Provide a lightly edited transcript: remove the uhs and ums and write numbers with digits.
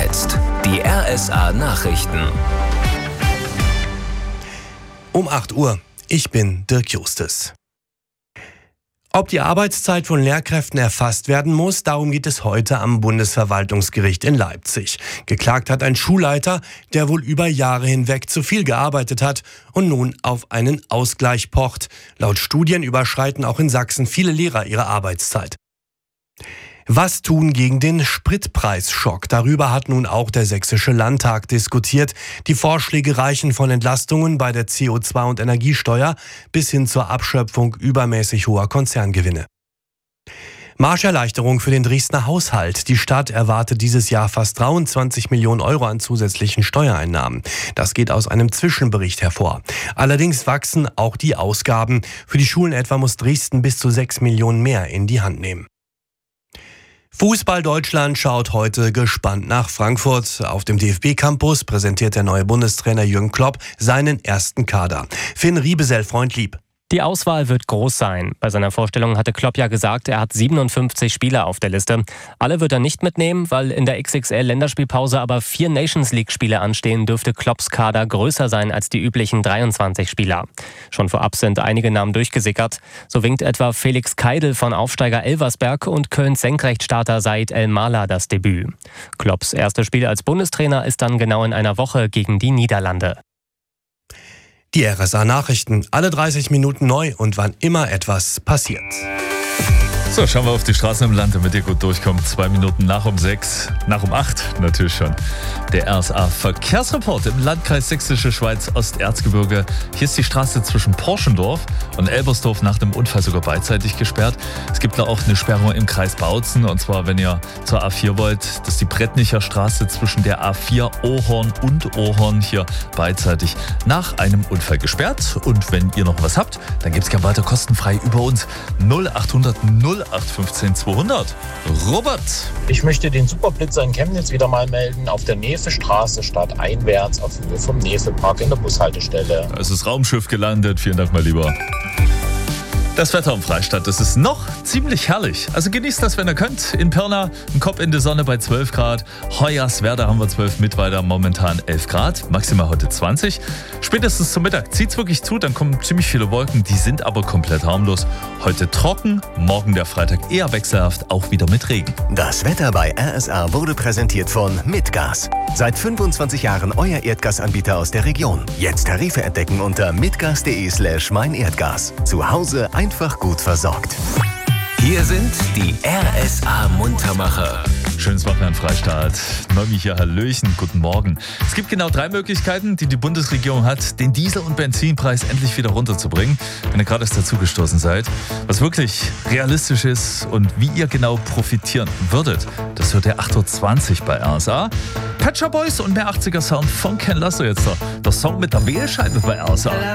jetzt die RSA Nachrichten. Um 8 Uhr. Ich bin Dirk Justus. Ob die Arbeitszeit von Lehrkräften erfasst werden muss, darum geht es heute am Bundesverwaltungsgericht in Leipzig. Geklagt hat ein Schulleiter, der wohl über Jahre hinweg zu viel gearbeitet hat und nun auf einen Ausgleich pocht. Laut Studien überschreiten auch in Sachsen viele Lehrer ihre Arbeitszeit. Was tun gegen den Spritpreisschock? Darüber hat nun auch der Sächsische Landtag diskutiert. Die Vorschläge reichen von Entlastungen bei der CO2- und Energiesteuer bis hin zur Abschöpfung übermäßig hoher Konzerngewinne. Marscherleichterung für den Dresdner Haushalt. Die Stadt erwartet dieses Jahr fast 23 Millionen Euro an zusätzlichen Steuereinnahmen. Das geht aus einem Zwischenbericht hervor. Allerdings wachsen auch die Ausgaben. Für die Schulen etwa muss Dresden bis zu 6 Millionen mehr in die Hand nehmen. Fußball Deutschland schaut heute gespannt nach Frankfurt. Auf dem DFB-Campus präsentiert der neue Bundestrainer Jürgen Klopp seinen ersten Kader. Finn Riebesell, Freund lieb. Die Auswahl wird groß sein. Bei seiner Vorstellung hatte Klopp ja gesagt, er hat 57 Spieler auf der Liste. Alle wird er nicht mitnehmen, weil in der XXL-Länderspielpause aber 4 Nations-League-Spiele anstehen, dürfte Klopps Kader größer sein als die üblichen 23 Spieler. Schon vorab sind einige Namen durchgesickert. So winkt etwa Felix Keidel von Aufsteiger Elversberg und Kölns Senkrechtstarter Said El-Mala das Debüt. Klopps erstes Spiel als Bundestrainer ist dann genau in einer Woche gegen die Niederlande. Die RSA-Nachrichten, alle 30 Minuten neu und wann immer etwas passiert. So, schauen wir auf die Straßen im Land, damit ihr gut durchkommt. 2 Minuten nach um 6, nach um 8 natürlich schon. Der RSA-Verkehrsreport im Landkreis Sächsische Schweiz, Osterzgebirge. Hier ist die Straße zwischen Porschendorf und Elbersdorf nach dem Unfall sogar beidseitig gesperrt. Es gibt da auch eine Sperrung im Kreis Bautzen, und zwar, wenn ihr zur A4 wollt. Das ist die Brettnicher Straße zwischen der A4 Ohorn und Ohorn, hier beidseitig nach einem Unfall gesperrt. Und wenn ihr noch was habt, dann gebt es gerne weiter kostenfrei über uns. 0800 0815 200. Robert. Ich möchte den Superblitzer in Chemnitz wieder mal melden. Auf der Nefestraße stadteinwärts auf Höhe vom Nefepark in der Bushaltestelle. Es ist Raumschiff gelandet. Vielen Dank, mein Lieber. Das Wetter im Freistadt, das ist noch ziemlich herrlich. Also genießt das, wenn ihr könnt. In Pirna ein Kopf in die Sonne bei 12 Grad. Hoyerswerda haben wir 12, Mittweida momentan 11 Grad. Maximal heute 20. Spätestens zum Mittag zieht es wirklich zu, dann kommen ziemlich viele Wolken. Die sind aber komplett harmlos. Heute trocken, morgen der Freitag eher wechselhaft, auch wieder mit Regen. Das Wetter bei RSA wurde präsentiert von Mitgas. Seit 25 Jahren euer Erdgasanbieter aus der Region. Jetzt Tarife entdecken unter mitgas.de/meinerdgas. Zu Hause einfach gut versorgt. Hier sind die RSA-Muntermacher. Schönes Wochenende, Freistaat. Neumi hier, Hallöchen, guten Morgen. Es gibt genau 3 Möglichkeiten, die die Bundesregierung hat, den Diesel- und Benzinpreis endlich wieder runterzubringen, wenn ihr gerade erst dazugestoßen seid. Was wirklich realistisch ist und wie ihr genau profitieren würdet, das hört ihr 8.20 Uhr bei RSA. Pet Shop Boys und mehr 80er Sound von Ken Lasso jetzt da. Der Song mit der Wählscheibe bei RSA.